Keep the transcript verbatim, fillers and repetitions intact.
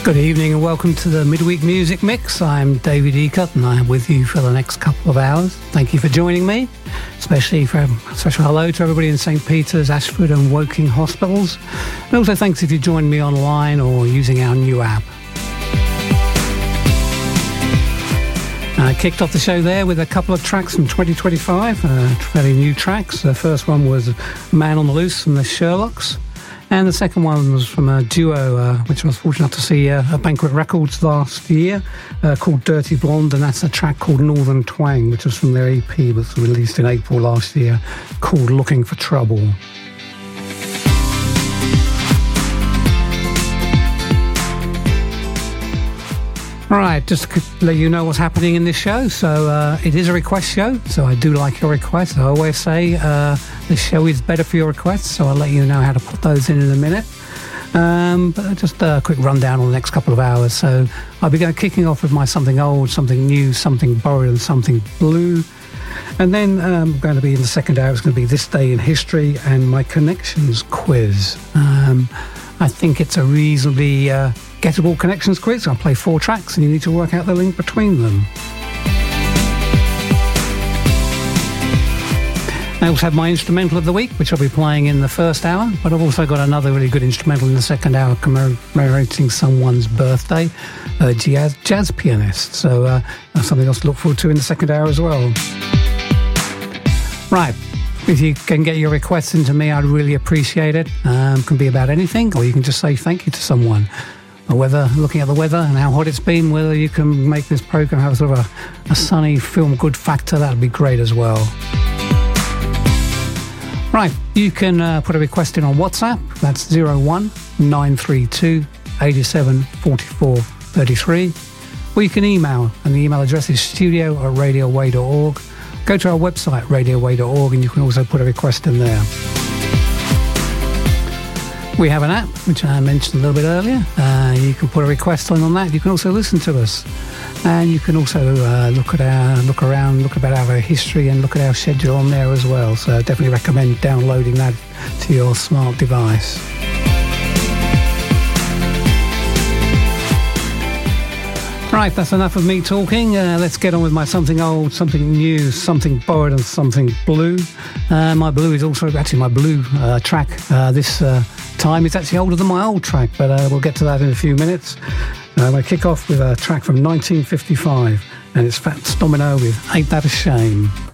Good evening and welcome to the Midweek Music Mix. I'm David Eacutt and I'm with you for the next couple of hours. Thank you for joining me, especially for a special hello to everybody in Saint Peter's, Ashford and Woking hospitals. And also thanks if you joined me online or using our new app. I kicked off the show there with a couple of tracks from twenty twenty-five, uh, fairly new tracks. The first one was Man on the Loose from the Sherlocks. And the second one was from a duo, uh, which I was fortunate enough to see uh, at Banquet Records last year, uh, called Dirty Blonde, and that's a track called Northern Twang, which was from their E P, that was released in April last year, called Looking for Trouble. All right, just to let you know what's happening in this show. So uh, it is a request show, so I do like your requests. I always say uh, this show is better for your requests, so I'll let you know how to put those in in a minute. Um, but just a quick rundown on the next couple of hours. So I'll be going kicking off with my something old, something new, something borrowed and something blue. And then um, going to be in the second hour, it's going to be This Day in History and my Connections quiz. Um, I think it's a reasonably uh, gettable Connections quiz. I'll play four tracks and you need to work out the link between them. I also have my instrumental of the week, which I'll be playing in the first hour, but I've also got another really good instrumental in the second hour commemorating someone's birthday, a jazz, jazz pianist. So uh, that's something else to look forward to in the second hour as well. Right. If you can get your requests into me, I'd really appreciate it. Um, can be about anything, or you can just say thank you to someone. Or whether, looking at the weather and how hot it's been, whether you can make this program have sort of a, a sunny film good factor, that'd be great as well. Right, you can uh, put a request in on WhatsApp. That's zero one nine three two eight seven four four three three. Or you can email, and the email address is studio at radio way dot org. Go to our website, radio way dot org, and you can also put a request in there. We have an app, which I mentioned a little bit earlier. Uh, you can put a request on on that. You can also listen to us. And you can also uh, look at our, look around, look about our history and look at our schedule on there as well. So I definitely recommend downloading that to your smart device. Right, that's enough of me talking. Uh, let's get on with my something old, something new, something borrowed and something blue. Uh, my blue is also actually my blue uh, track. Uh, this uh, time it's actually older than my old track, but uh, we'll get to that in a few minutes. Uh, I'm going to kick off with a track from nineteen fifty-five, and it's Fats Domino with Ain't That a Shame.